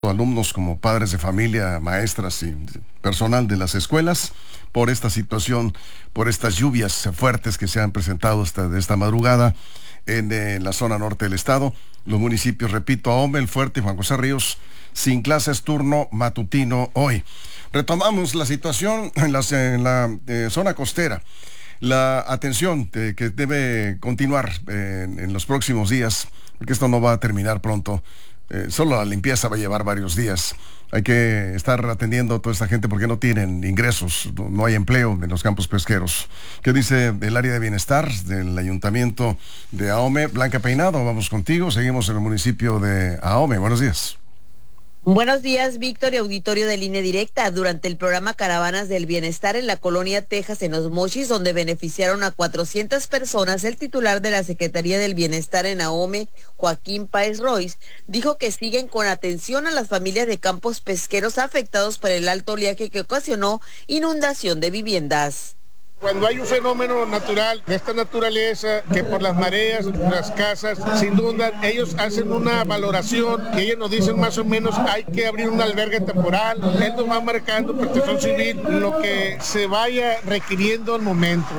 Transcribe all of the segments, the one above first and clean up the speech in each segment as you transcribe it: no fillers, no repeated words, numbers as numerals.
tanto alumnos como padres de familia, maestras y personal de las escuelas, por esta situación, por estas lluvias fuertes que se han presentado esta madrugada en la zona norte del estado. Los municipios, repito, Ahome, El Fuerte y Juan José Ríos, sin clases turno matutino hoy. Retomamos la situación en la zona costera. La atención que debe continuar en los próximos días, porque esto no va a terminar pronto. Solo la limpieza va a llevar varios días. Hay que estar atendiendo a toda esta gente porque no tienen ingresos, no hay empleo en los campos pesqueros. ¿Qué dice el área de bienestar del ayuntamiento de Ahome? Blanca Peinado, vamos contigo. Seguimos en el municipio de Ahome. Buenos días. Buenos días, Víctor y auditorio de Línea Directa. Durante el programa Caravanas del Bienestar en la colonia Texas, en Los Mochis, donde beneficiaron a 400 personas, el titular de la Secretaría del Bienestar en Ahome, Joaquín Páez Royce, dijo que siguen con atención a las familias de campos pesqueros afectados por el alto oleaje que ocasionó inundación de viviendas. Cuando hay un fenómeno natural de esta naturaleza, que por las mareas, las casas se inundan, ellos hacen una valoración y ellos nos dicen más o menos hay que abrir un albergue temporal. Él nos va marcando Protección Civil lo que se vaya requiriendo al momento.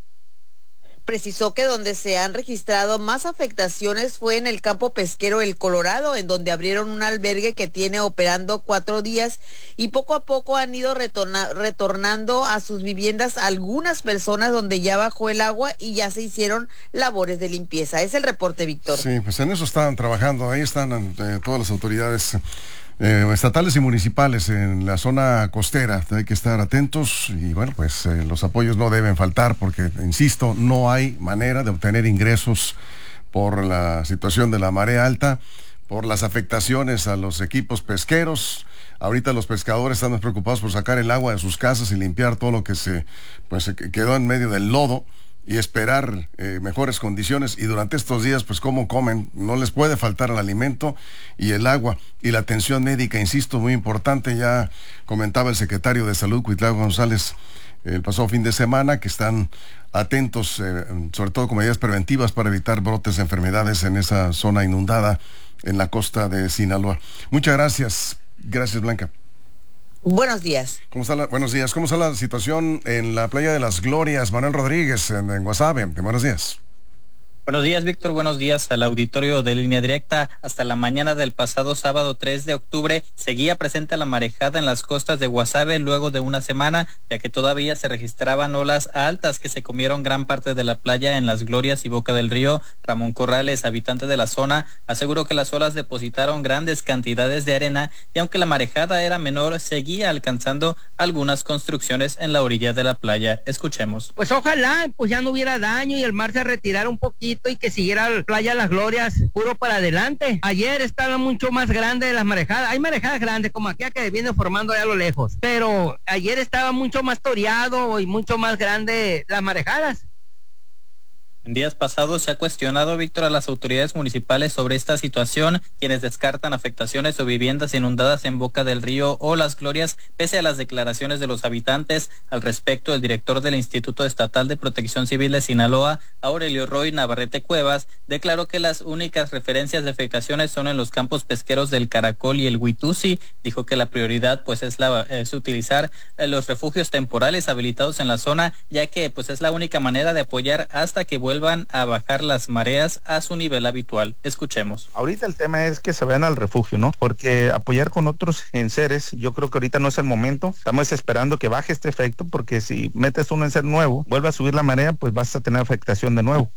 Precisó que donde se han registrado más afectaciones fue en el campo pesquero El Colorado, en donde abrieron un albergue que tiene operando 4 días y poco a poco han ido retornando a sus viviendas algunas personas donde ya bajó el agua y ya se hicieron labores de limpieza. Es el reporte, Víctor. Sí, pues en eso están trabajando, ahí están todas las autoridades estatales y municipales en la zona costera. Hay que estar atentos y bueno, pues los apoyos no deben faltar porque, insisto, no hay manera de obtener ingresos por la situación de la marea alta, por las afectaciones a los equipos pesqueros. Ahorita los pescadores están más preocupados por sacar el agua de sus casas y limpiar todo lo que se quedó en medio del lodo y esperar mejores condiciones. Y durante estos días, pues cómo comen, no les puede faltar el alimento y el agua y la atención médica, insisto, muy importante. Ya comentaba el secretario de Salud, Cuitlao González, el pasado fin de semana, que están atentos, sobre todo con medidas preventivas para evitar brotes de enfermedades en esa zona inundada en la costa de Sinaloa. Muchas gracias. Gracias, Blanca. Buenos días. Buenos días. ¿Cómo está la situación en la playa de las Glorias? Manuel Rodríguez, en Guasave. Buenos días. Buenos días, Víctor. Buenos días al auditorio de Línea Directa. Hasta la mañana del pasado sábado 3 de octubre seguía presente la marejada en las costas de Guasave luego de una semana, ya que todavía se registraban olas altas que se comieron gran parte de la playa en Las Glorias y Boca del Río. Ramón Corrales, habitante de la zona, aseguró que las olas depositaron grandes cantidades de arena y aunque la marejada era menor, seguía alcanzando algunas construcciones en la orilla de la playa. Escuchemos. Pues ojalá pues ya no hubiera daño y el mar se retirara un poquito y que siguiera la playa Las Glorias puro para adelante. Ayer estaba mucho más grande las marejadas. Hay marejadas grandes como aquella que viene formando allá a lo lejos, pero ayer estaba mucho más toreado y mucho más grande las marejadas. En días pasados se ha cuestionado, Víctor, a las autoridades municipales sobre esta situación, quienes descartan afectaciones o viviendas inundadas en Boca del Río o Las Glorias, pese a las declaraciones de los habitantes. Al respecto, el director del Instituto Estatal de Protección Civil de Sinaloa, Aurelio Roy Navarrete Cuevas, declaró que las únicas referencias de afectaciones son en los campos pesqueros del Caracol y el Huitusi. Dijo que la prioridad pues es utilizar los refugios temporales habilitados en la zona, ya que pues es la única manera de apoyar hasta que vuelvan a bajar las mareas a su nivel habitual. Escuchemos. Ahorita el tema es que se vayan al refugio, ¿no? Porque apoyar con otros enseres, yo creo que ahorita no es el momento. Estamos esperando que baje este efecto, porque si metes un enser nuevo, vuelve a subir la marea, pues vas a tener afectación de nuevo.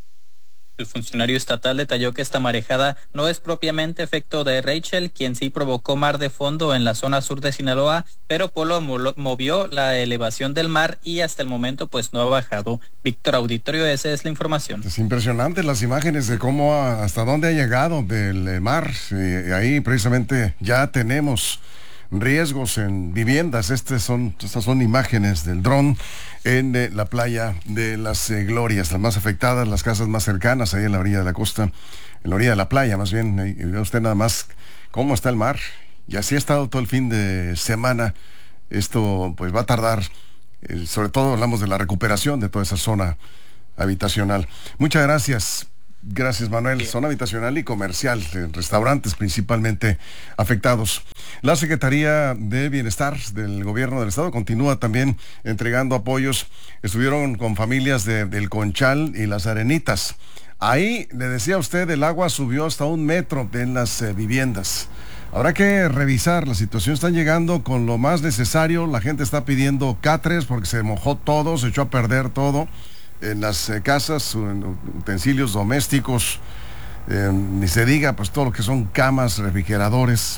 El funcionario estatal detalló que esta marejada no es propiamente efecto de Rachel, quien sí provocó mar de fondo en la zona sur de Sinaloa, pero Polo movió la elevación del mar y hasta el momento pues no ha bajado. Víctor, auditorio, esa es la información. Es impresionante las imágenes de cómo hasta dónde ha llegado del mar. Ahí precisamente ya tenemos riesgos en viviendas. Estas son imágenes del dron en la playa de las Glorias, las más afectadas, las casas más cercanas, ahí en la orilla de la costa, en la orilla de la playa más bien. Ahí ve usted nada más cómo está el mar, y así ha estado todo el fin de semana. Esto pues va a tardar, sobre todo hablamos de la recuperación de toda esa zona habitacional. Muchas gracias. Gracias, Manuel. Zona habitacional y comercial, restaurantes principalmente afectados. La Secretaría de Bienestar del Gobierno del Estado continúa también entregando apoyos. Estuvieron con familias del Conchal y Las Arenitas. Ahí, le decía a usted, el agua subió hasta 1 metro en las viviendas. Habrá que revisar la situación. Están llegando con lo más necesario. La gente está pidiendo catres porque se mojó todo, se echó a perder todo en las casas, utensilios domésticos, ni se diga pues todo lo que son camas, refrigeradores.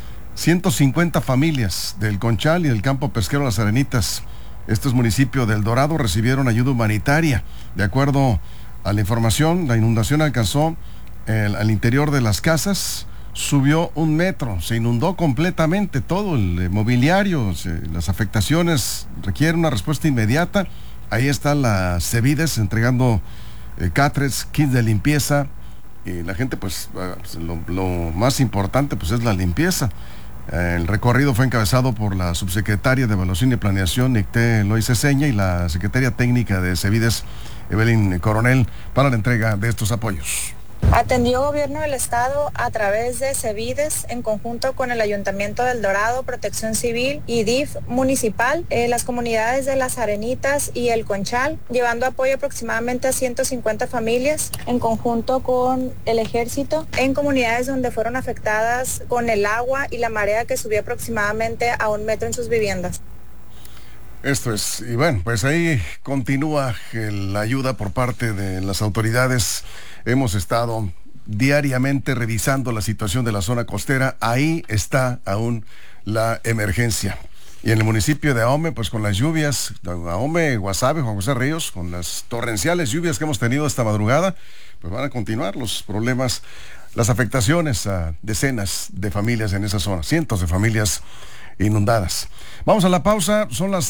150 familias del Conchal y del campo pesquero Las Arenitas, estos municipios del Dorado, recibieron ayuda humanitaria. De acuerdo a la información, la inundación alcanzó al interior de las casas, subió 1 metro, se inundó completamente todo el mobiliario, las afectaciones requieren una respuesta inmediata. Ahí está la Cevides entregando catres, kits de limpieza, y la gente pues lo más importante pues es la limpieza. El recorrido fue encabezado por la subsecretaria de Evaluación y Planeación, Nicté Loise Seña, y la secretaria técnica de Cevides, Evelyn Coronel, para la entrega de estos apoyos. Atendió Gobierno del Estado a través de Cevides en conjunto con el Ayuntamiento del Dorado, Protección Civil y DIF municipal, las comunidades de Las Arenitas y el Conchal, llevando apoyo aproximadamente a 150 familias en conjunto con el Ejército en comunidades donde fueron afectadas con el agua y la marea que subió aproximadamente a 1 metro en sus viviendas. Esto es, y bueno, pues ahí continúa la ayuda por parte de las autoridades. Hemos estado diariamente revisando la situación de la zona costera. Ahí está aún la emergencia. Y en el municipio de Ahome, pues con las lluvias, Ahome, Guasave, Juan José Ríos, con las torrenciales lluvias que hemos tenido esta madrugada, pues van a continuar los problemas, las afectaciones a decenas de familias en esa zona, cientos de familias inundadas. Vamos a la pausa, son las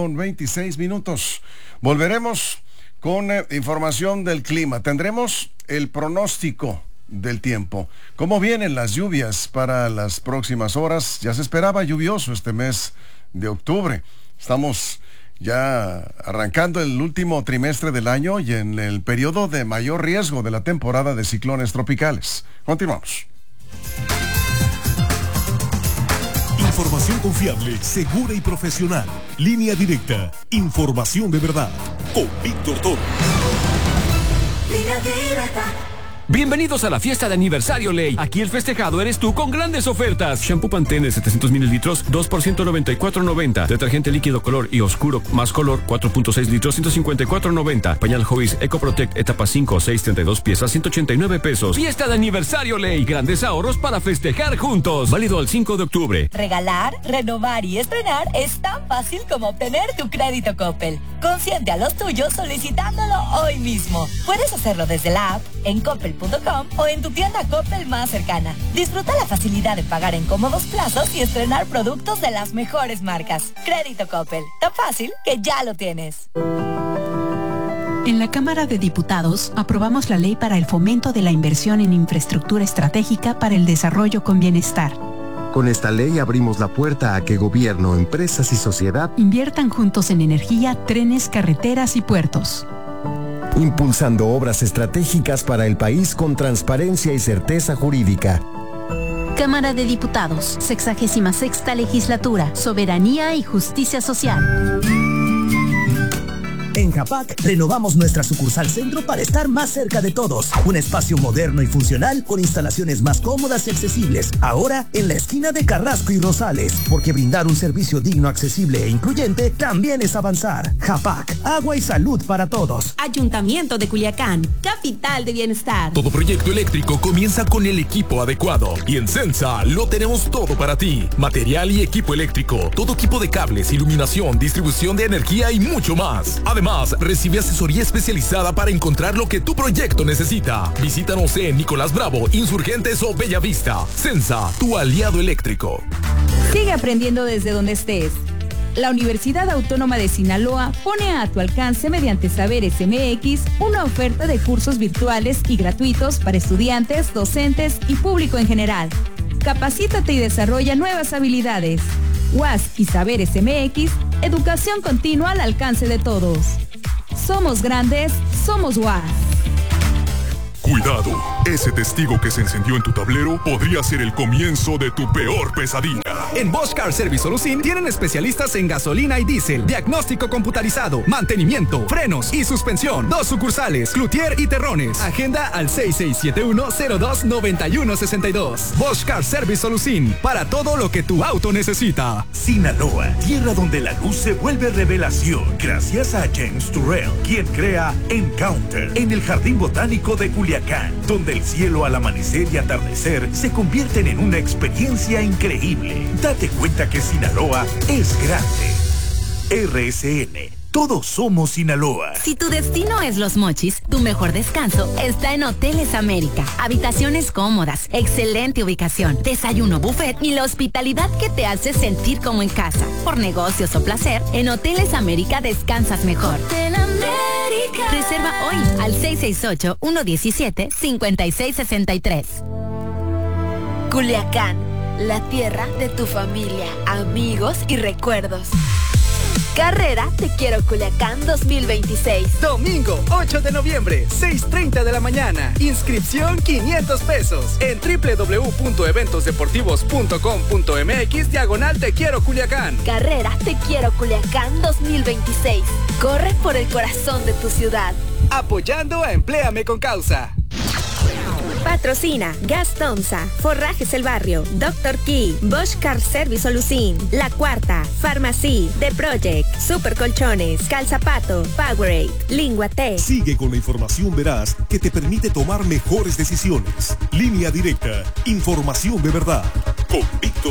6:26. Volveremos con información del clima. Tendremos el pronóstico del tiempo. ¿Cómo vienen las lluvias para las próximas horas? Ya se esperaba lluvioso este mes de octubre. Estamos ya arrancando el último trimestre del año y en el periodo de mayor riesgo de la temporada de ciclones tropicales. Continuamos. Información confiable, segura y profesional. Línea Directa. Información de verdad. Con Víctor Toro. Línea Directa. Bienvenidos a la fiesta de aniversario Ley. Aquí el festejado eres tú con grandes ofertas. Shampoo Pantene 700 mililitros, 2 por $194.90. Detergente líquido color y oscuro más color, 4.6 litros, $154.90. Pañal Hobbies Eco Protect etapa 5, 632 piezas, $189. Fiesta de aniversario Ley. Grandes ahorros para festejar juntos. Válido al 5 de octubre. Regalar, renovar y estrenar es tan fácil como obtener tu crédito Coppel. Consiente a los tuyos solicitándolo hoy mismo. Puedes hacerlo desde la app, en coppel.com o en tu tienda Coppel más cercana. Disfruta la facilidad de pagar en cómodos plazos y estrenar productos de las mejores marcas. Crédito Coppel, tan fácil que ya lo tienes. En la Cámara de Diputados aprobamos la ley para el fomento de la inversión en infraestructura estratégica para el desarrollo con bienestar. Con esta ley abrimos la puerta a que gobierno, empresas y sociedad inviertan juntos en energía, trenes, carreteras y puertos. Impulsando obras estratégicas para el país con transparencia y certeza jurídica. Cámara de Diputados, 66ª Legislatura, Soberanía y Justicia Social. En Japac renovamos nuestra sucursal centro para estar más cerca de todos. Un espacio moderno y funcional con instalaciones más cómodas y accesibles. Ahora en la esquina de Carrasco y Rosales. Porque brindar un servicio digno, accesible e incluyente también es avanzar. Japac, agua y salud para todos. Ayuntamiento de Culiacán, capital de bienestar. Todo proyecto eléctrico comienza con el equipo adecuado. Y en Sensa lo tenemos todo para ti. Material y equipo eléctrico. Todo tipo de cables, iluminación, distribución de energía y mucho más. Además, recibe asesoría especializada para encontrar lo que tu proyecto necesita. Visítanos en Nicolás Bravo, Insurgentes o Bellavista. Sensa, tu aliado eléctrico. Sigue aprendiendo desde donde estés. La Universidad Autónoma de Sinaloa pone a tu alcance mediante Saberes MX una oferta de cursos virtuales y gratuitos para estudiantes, docentes y público en general. Capacítate y desarrolla nuevas habilidades. UAS y Saberes MX, educación continua al alcance de todos. Somos grandes, somos UAS. Cuidado, ese testigo que se encendió en tu tablero podría ser el comienzo de tu peor pesadilla. En Bosch Car Service Solusin tienen especialistas en gasolina y diésel, diagnóstico computarizado, mantenimiento, frenos y suspensión. 2 sucursales, Cloutier y Terrones. Agenda al 6671-029162. Bosch Car Service Solusin, para todo lo que tu auto necesita. Sinaloa, tierra donde la luz se vuelve revelación, gracias a James Turrell, quien crea Encounter en el Jardín Botánico de Culiacán, donde el cielo al amanecer y atardecer se convierten en una experiencia increíble. Date cuenta que Sinaloa es grande. RSN, todos somos Sinaloa. Si tu destino es Los Mochis, tu mejor descanso está en Hoteles América. Habitaciones cómodas, excelente ubicación, desayuno buffet y la hospitalidad que te hace sentir como en casa. Por negocios o placer, en Hoteles América descansas mejor. Hotel América. Reserva hoy al 668-117-5663. Culiacán, la tierra de tu familia, amigos y recuerdos. Carrera Te Quiero Culiacán 2026. Domingo 8 de noviembre, 6:30 de la mañana. Inscripción 500 pesos en www.eventosdeportivos.com.mx / Te Quiero Culiacán. Carrera Te Quiero Culiacán 2026. Corre por el corazón de tu ciudad. Apoyando a Empléame con Causa. Patrocina Gas Tomsa, Forrajes El Barrio, Dr. Key, Bosch Car Service Solusin, La Cuarta, Farmacy, The Project, Super Colchones, Calzapato, Powerade, Lingua T. Sigue con la información veraz que te permite tomar mejores decisiones. Línea Directa, información de verdad. Con Víctor